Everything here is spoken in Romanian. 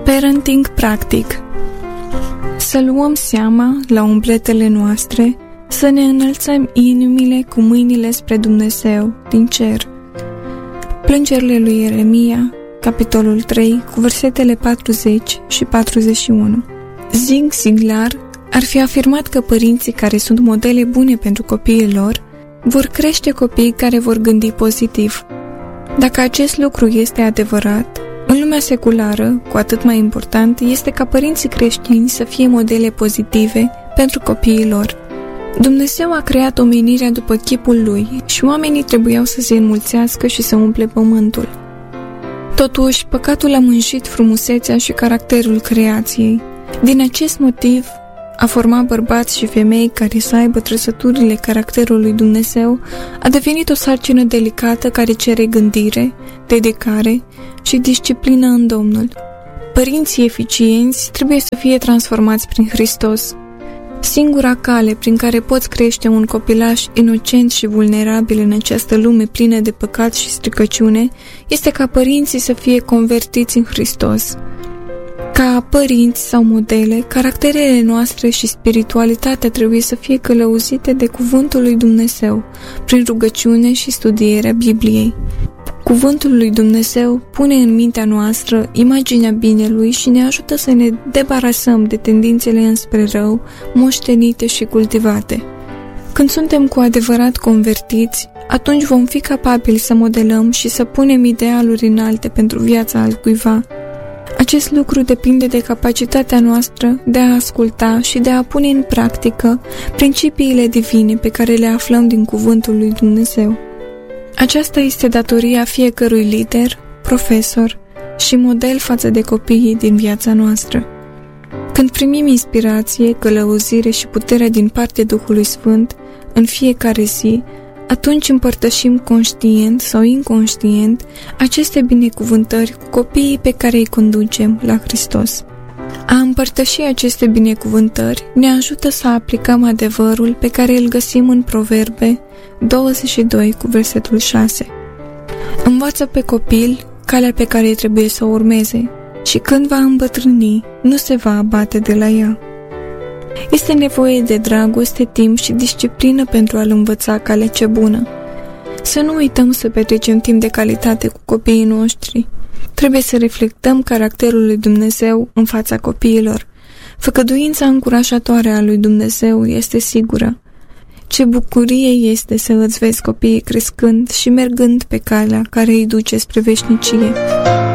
Parenting practic. Să luăm seama la umbletele noastre, să ne înălțăm inimile cu mâinile spre Dumnezeu din cer. Plângerile lui Ieremia, capitolul 3, cu versetele 40 și 41. Zig Ziglar ar fi afirmat că părinții care sunt modele bune pentru copiii lor vor crește copii care vor gândi pozitiv. Dacă acest lucru este adevărat, în lumea seculară, cu atât mai important, este ca părinții creștini să fie modele pozitive pentru copiii lor. Dumnezeu a creat omenirea după chipul Lui și oamenii trebuiau să se înmulțească și să umple pământul. Totuși, păcatul a mânjit frumusețea și caracterul creației. Din acest motiv, a forma bărbați și femei care să aibă trăsăturile caracterului Dumnezeu a devenit o sarcină delicată care cere gândire, dedicare și disciplină în Domnul. Părinții eficienți trebuie să fie transformați prin Hristos. Singura cale prin care poți crește un copilaș inocent și vulnerabil în această lume plină de păcat și stricăciune este ca părinții să fie convertiți în Hristos. Ca părinți sau modele, caracterele noastre și spiritualitatea trebuie să fie călăuzite de Cuvântul lui Dumnezeu, prin rugăciune și studierea Bibliei. Cuvântul lui Dumnezeu pune în mintea noastră imaginea binelui și ne ajută să ne debarasăm de tendințele înspre rău, moștenite și cultivate. Când suntem cu adevărat convertiți, atunci vom fi capabili să modelăm și să punem idealuri înalte pentru viața altcuiva. Acest lucru depinde de capacitatea noastră de a asculta și de a pune în practică principiile divine pe care le aflăm din Cuvântul lui Dumnezeu. Aceasta este datoria fiecărui lider, profesor și model față de copiii din viața noastră. Când primim inspirație, călăuzire și puterea din partea Duhului Sfânt în fiecare zi, atunci împărtășim conștient sau inconștient aceste binecuvântări cu copiii pe care îi conducem la Hristos. A împărtăși aceste binecuvântări ne ajută să aplicăm adevărul pe care îl găsim în Proverbe 22 cu versetul 6. Învață pe copil calea pe care trebuie să o urmeze și când va îmbătrâni, nu se va abate de la ea. Este nevoie de dragoste, timp și disciplină pentru a-l învăța calea cea bună. Să nu uităm să petrecem timp de calitate cu copiii noștri. Trebuie să reflectăm caracterul lui Dumnezeu în fața copiilor. Făgăduința încurajatoare a lui Dumnezeu este sigură. Ce bucurie este să îți vezi copiii crescând și mergând pe calea care îi duce spre veșnicie.